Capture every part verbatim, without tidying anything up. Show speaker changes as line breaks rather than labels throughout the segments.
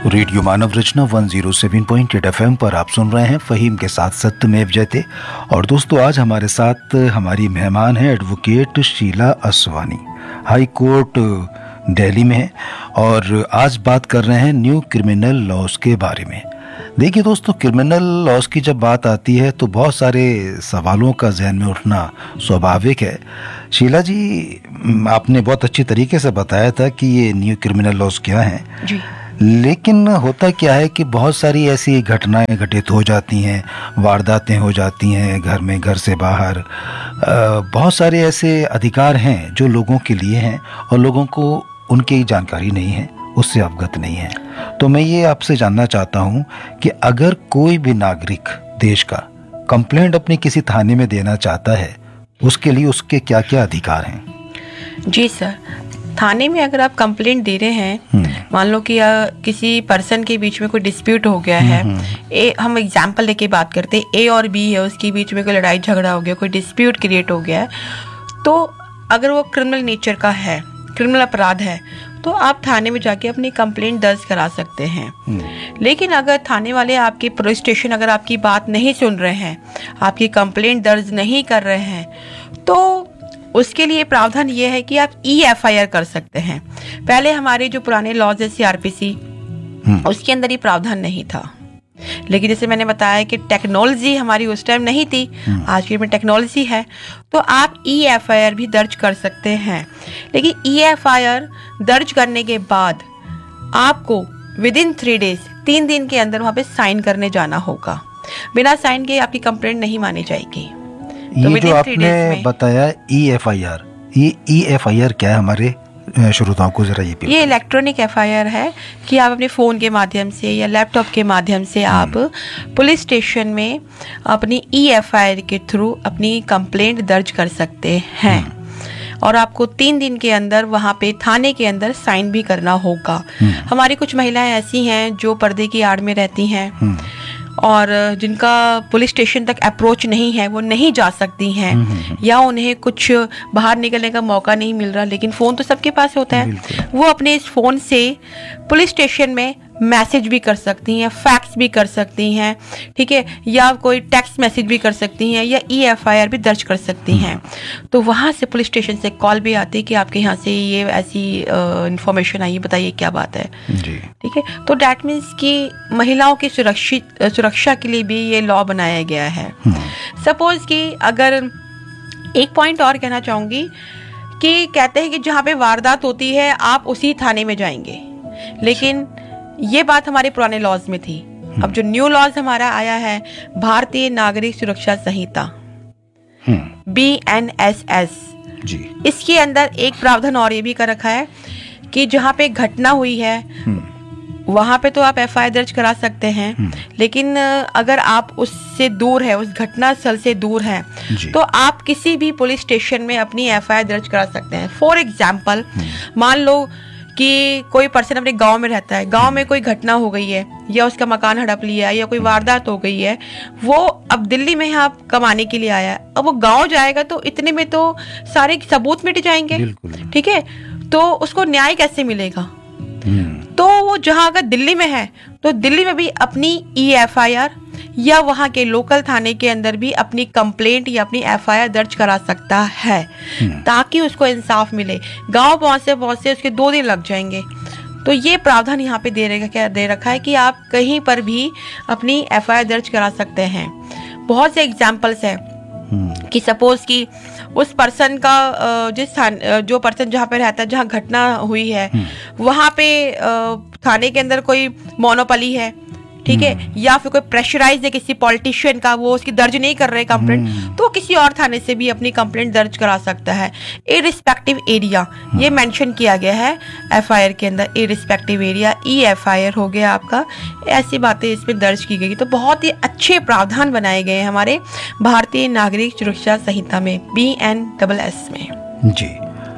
Radio मानव रचना एक सौ सात पॉइंट आठ एफ एम पर आप सुन रहे हैं फ़हीम के साथ सत्यमेव जयते। और दोस्तों, आज हमारे साथ हमारी मेहमान हैं advocate Sheila Aswani, high court Delhi में है, और आज बात कर रहे हैं न्यू क्रिमिनल लॉज के बारे में। देखिए दोस्तों, क्रिमिनल लॉज की जब बात आती है तो बहुत सारे सवालों का जहन में उठना स्वाभाविक है। शीला जी, आपने बहुत अच्छी तरीके से बताया था कि ये न्यू क्रिमिनल लॉज क्या हैं जी। लेकिन होता क्या है कि बहुत सारी ऐसी घटनाएं घटित हो जाती हैं, वारदातें हो जाती हैं घर में, घर से बाहर। बहुत सारे ऐसे अधिकार हैं जो लोगों के लिए हैं और लोगों को उनकी जानकारी नहीं है, उससे अवगत नहीं है। तो मैं ये आपसे जानना चाहता हूँ कि अगर कोई भी नागरिक देश का कंप्लेंट अपनी किसी थाने में देना चाहता है, उसके लिए उसके क्या क्या अधिकार हैं?
जी सर, थाने में अगर आप कंप्लेंट दे रहे हैं, मान लो कि किसी पर्सन के बीच में कोई डिस्प्यूट हो गया है, ए, हम एग्जांपल लेके बात करते हैं, ए और बी है, उसके बीच में कोई लड़ाई झगड़ा हो गया, कोई डिस्प्यूट क्रिएट हो गया है, तो अगर वो क्रिमिनल नेचर का है, क्रिमिनल अपराध है, तो आप थाने में जाके अपनी कंप्लेंट दर्ज करा सकते हैं। लेकिन अगर थाने वाले आपके पुलिस स्टेशन अगर आपकी बात नहीं सुन रहे हैं, आपकी कंप्लेंट दर्ज नहीं कर रहे हैं, तो उसके लिए प्रावधान ये है कि आप ई एफ आई आर कर सकते हैं। पहले हमारे जो पुराने लॉज है सी आर पी सी, उसके अंदर ये प्रावधान नहीं था। लेकिन जैसे मैंने बताया कि टेक्नोलॉजी हमारी उस टाइम नहीं थी, आज के में टेक्नोलॉजी है, तो आप ई एफ आई आर भी दर्ज कर सकते हैं। लेकिन ई एफ आई आर दर्ज करने के बाद आपको विद इन थ्री डेज, तीन दिन के अंदर वहाँ पे साइन करने जाना होगा। बिना साइन के आपकी कंप्लेंट नहीं मानी जाएगी।
ये तो जो आपने बताया ई एफ आई आर, ये ई एफ आई आर क्या है हमारे श्रोताओं को जरा ये
ये इलेक्ट्रॉनिक एफ आई आर है कि आप अपने फ़ोन के माध्यम से या लैपटॉप के माध्यम से आप पुलिस स्टेशन में अपनी ई एफ आई आर के थ्रू अपनी कंप्लेंट दर्ज कर सकते हैं। और आपको तीन दिन के अंदर वहाँ पे थाने के अंदर साइन भी करना होगा। हमारी कुछ महिलाएं ऐसी हैं जो पर्दे की आड़ में रहती हैं और जिनका पुलिस स्टेशन तक अप्रोच नहीं है, वो नहीं जा सकती हैं, या उन्हें कुछ बाहर निकलने का मौका नहीं मिल रहा, लेकिन फ़ोन तो सबके पास होता है। वो अपने इस फ़ोन से पुलिस स्टेशन में मैसेज भी कर सकती हैं, फैक्स भी कर सकती हैं, ठीक है, या कोई टेक्स्ट मैसेज भी कर सकती हैं, या ई एफ आई आर भी दर्ज कर सकती हैं। तो वहाँ से पुलिस स्टेशन से कॉल भी आती है कि आपके यहाँ से ये ऐसी इंफॉर्मेशन आई है, बताइए क्या बात है जी। ठीक है, तो डैट मीन्स कि महिलाओं की सुरक्षित सुरक्षा के लिए भी ये लॉ बनाया गया है। सपोज कि अगर एक पॉइंट और कहना चाहूँगी कि कहते हैं कि जहाँ पे वारदात होती है आप उसी थाने में जाएंगे, लेकिन ये बात हमारे पुराने लॉज में थी। अब जो न्यू लॉज हमारा आया है, भारतीय नागरिक सुरक्षा संहिता B N S S G, इसके अंदर एक प्रावधान और ये भी कर रखा है कि जहाँ पे घटना हुई है वहां पे तो आप एफ आई आर दर्ज करा सकते हैं, लेकिन अगर आप उससे दूर है, उस घटना स्थल से दूर है, तो आप किसी भी पुलिस स्टेशन में अपनी एफ आई आर दर्ज करा सकते हैं। फॉर एग्जाम्पल, मान लो कि कोई पर्सन अपने गांव में रहता है, गांव में कोई घटना हो गई है, या उसका मकान हड़प लिया है, या कोई वारदात हो गई है, वो अब दिल्ली में यहाँ कमाने के लिए आया है, अब वो गांव जाएगा तो इतने में तो सारे सबूत मिट जाएंगे, ठीक है, तो उसको न्याय कैसे मिलेगा? तो वो जहां अगर दिल्ली में है तो दिल्ली में भी अपनी ई एफ आई आर या वहां के लोकल थाने के अंदर भी अपनी कंप्लेंट या अपनी एफ आई आर दर्ज करा सकता है, ताकि उसको इंसाफ मिले। गांव पहुंचते पहुंचते उसके दो दिन लग जाएंगे। तो ये प्रावधान यहाँ पे दे रखा क्या दे रखा है कि आप कहीं पर भी अपनी एफ आई आर दर्ज करा सकते हैं। बहुत से एग्जाम्पल्स है कि सपोज कि उस पर्सन का जिस जो पर्सन जहाँ पे रहता है, जहाँ घटना हुई है, वहाँ पे थाने के अंदर कोई मोनोपोली है, ठीक है, या फिर कोई प्रेशराइज है किसी पॉलिटिशियन का, वो उसकी दर्ज नहीं कर रहे कंप्लेंट, तो किसी और थाने से भी अपनी कंप्लेंट दर्ज करा सकता है। इररिस्पेक्टिव एरिया ये मेंशन किया गया है एफ आई आर के अंदर, irrespective area E F I R हो गया आपका, ऐसी बातें इसमें दर्ज की गई। तो बहुत ही अच्छे प्रावधान बनाए गए हैं हमारे भारतीय नागरिक सुरक्षा संहिता में, बी एन डबल एस में
जी।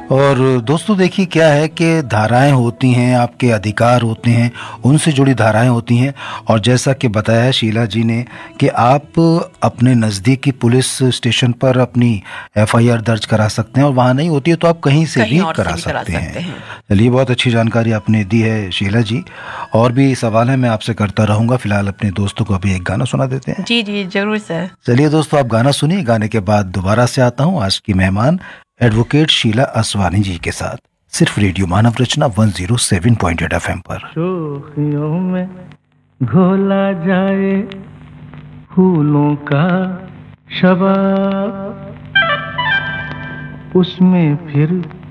और दोस्तों देखिए क्या है कि धाराएं होती हैं, आपके अधिकार होते हैं, उनसे जुड़ी धाराएं होती हैं। और जैसा कि बताया शीला जी ने कि आप अपने नज़दीकी पुलिस स्टेशन पर अपनी एफ आई आर दर्ज करा सकते हैं, और वहाँ नहीं होती है तो आप कहीं से
कहीं
भी
और से
करा
भी करा
सकते
सकते
हैं।
हैं।
चलिए, बहुत अच्छी जानकारी आपने दी है शीला जी। और भी सवाल है, मैं आपसे करता रहूँगा। फिलहाल अपने दोस्तों को अभी एक गाना सुना देते हैं।
जी जी जरूर सर।
चलिए दोस्तों, आप गाना सुनिए, गाने के बाद दोबारा से आता हूँ आज की मेहमान एडवोकेट शीला असवानी जी के साथ, सिर्फ रेडियो मानव रचना one zero seven point eight F M पर।
शोखियों में घोला जाए फूलों का शबाब, उसमें फिर